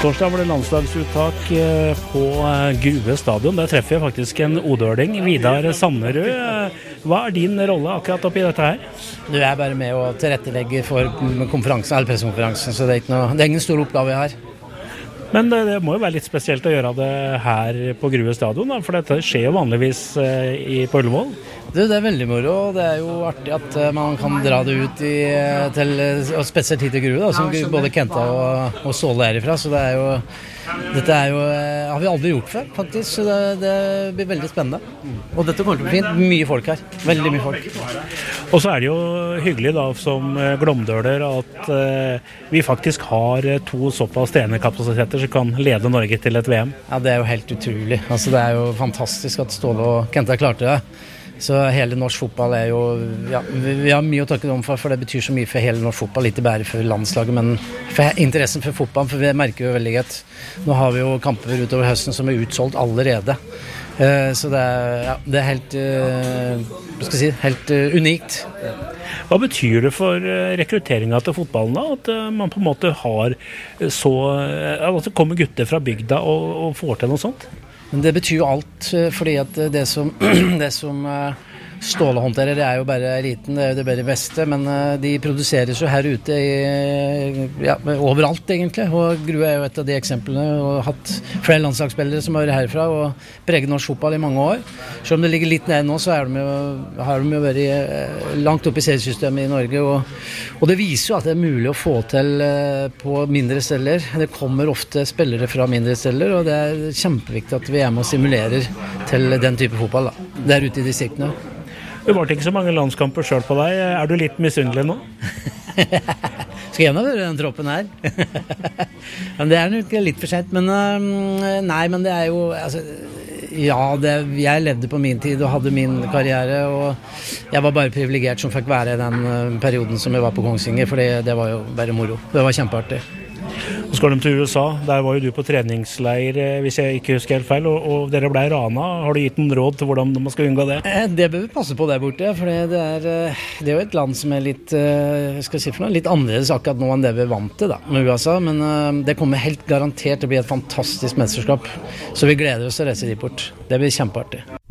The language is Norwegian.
Torsdag var det landslagsuttak på Grue stadion. Der treffer jeg faktisk en odøling, Vidar Sanderød. Hva din rolle akkurat oppi dette her? Du er bare med å tilrettelegge for konferansen, eller pressekonferansen, så det er ingen stor oppgave jeg har. Men det må jo være litt spesielt å gjøre det her på Grue stadion, da, for dette skjer jo vanligvis på Ullevål. Det er veldig moro, og det er jo artig at man kan dra det ut til spesielt hit til Grue, da, som både Kenta og Ståle er ifra, så dette har vi aldri gjort før, faktisk, så det blir veldig spennende. Og dette kommer til å bli fint, mye folk her, veldig mye folk. Og så er det jo hyggelig da, som glomdøler, at vi faktisk har 2 såpass trenerkapasiteter som kan lede Norge til et VM. Ja, det er jo helt utrolig. Altså, det er jo fantastisk at Ståle og Kenta klarte det. Så hele norsk fotball er jo, ja, vi har mye å takke dem for det betyr så mye for hele norsk fotball, ikke bare for landslaget, men for interessen for fotball, for vi merker jo veldig godt. Nå har vi jo kamper utover høsten som er utsolgt allerede, så det er helt, helt unikt. Hva betyr det for rekrutteringen til fotballen da, at man på en måte har at det kommer gutter fra bygda og får til noe sånt? Men det betyr jo alt, fordi at det som Ståle håndterer, det er jo bare eliten, det er jo det bare beste, men de produseres jo her ute overalt egentlig, og Grue er jo et av de eksemplene, og har hatt flere landslagsspillere som har vært herfra og preget norsk fotball i mange år. Selv om det ligger litt ned nå, så har de jo vært langt opp i seriesystemet i Norge, og det viser jo at det er mulig å få til på mindre steder. Det kommer ofte spillere fra mindre steder, og det er kjempeviktig at vi er med og simulerer til den type fotball da, der ute i distriktene. Det var ikke så mange landskamper selv på deg. Er du litt misunnelig nå? Skal jeg nå være den troppen her? Men det er nok litt for sent. Men nei, men det er jo altså, ja, jeg levde på min tid og hadde min karriere, og jeg var bare privilegert som fikk være i den perioden som jeg var på Kongsvinger, for det var jo bare moro. Det var kjempeartig. Så skal de til USA. Der var jo du på treningsleir, hvis jeg ikke husker helt feil, og dere ble rana. Har du gitt noen råd til hvordan man skal unngå det? Det bør vi passe på der borte, for det er jo et land som er litt, litt annerledes akkurat nå enn det vi er vant til da, med USA, men det kommer helt garantert til å bli et fantastisk mesterskap, så vi gleder oss til å reise dit bort. Det blir kjempeartig.